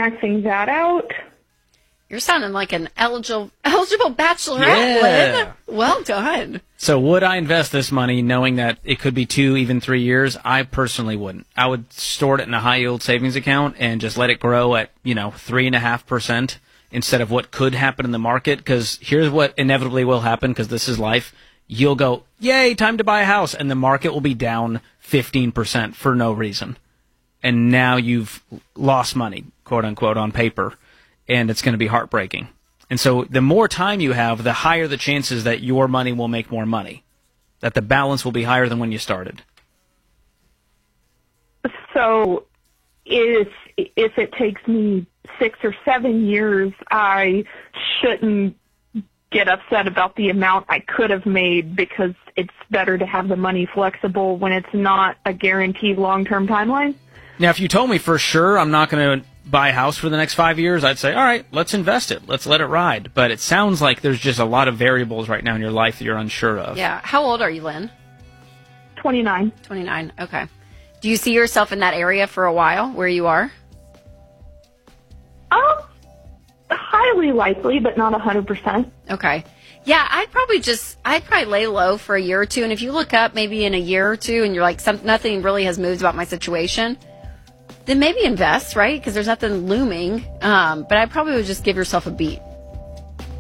maxing that out. You're sounding like an eligible bachelorette, Lynn. Well done. So would I invest this money knowing that it could be 2, even 3 years? I personally wouldn't. I would store it in a high-yield savings account and just let it grow at, 3.5% instead of what could happen in the market. Because here's what inevitably will happen, because this is life. You'll go, yay, time to buy a house, and the market will be down 15% for no reason. And now you've lost money, quote-unquote, on paper. And it's going to be heartbreaking. And so the more time you have, the higher the chances that your money will make more money, that the balance will be higher than when you started. So if it takes me 6 or 7 years, I shouldn't get upset about the amount I could have made, because it's better to have the money flexible when it's not a guaranteed long-term timeline? Now, if you told me for sure I'm not going to buy a house for the next 5 years, I'd say, all right, let's invest it. Let's let it ride. But it sounds like there's just a lot of variables right now in your life that you're unsure of. Yeah. How old are you, Lynn? 29. 29. Okay. Do you see yourself in that area for a while, where you are? Highly likely, but not 100%. Okay. Yeah, I'd probably lay low for a year or two. And if you look up maybe in a year or two and you're like, nothing really has moved about my situation, then maybe invest, right? Because there's nothing looming. But I probably would just give yourself a beat.